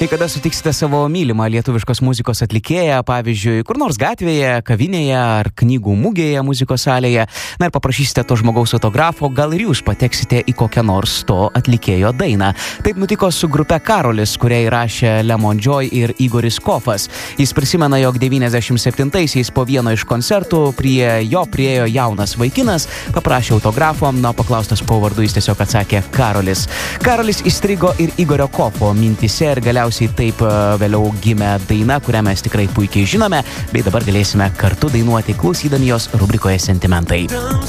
Kai kada sutiksite savo mylimą lietuviškos muzikos atlikėją, pavyzdžiui, kur nors gatvėje, kavinėje ar knygų mugėje, muzikos salėje, na ir paprašysite to žmogaus autografo, gal ir jūs pateksite į kokią nors to atlikėjo dainą. Taip nutiko su grupe Karolis, kurią įrašė Lemon Joy ir Igoris Kofas. Jis prisimena, jog 97-aisiais po vieno iš koncertų prie jo priėjo jaunas vaikinas, paprašė autografo, na paklaustas po vardu jis tiesiog atsakė Karolis. Karolis įstrigo ir Igorio Kofo mintyse ir galiausiai taip vėliau gimė daina, kurią mes tikrai puikiai žinome, bei dabar galėsime kartu dainuoti klausydami jos rubrikoje Sentimentai.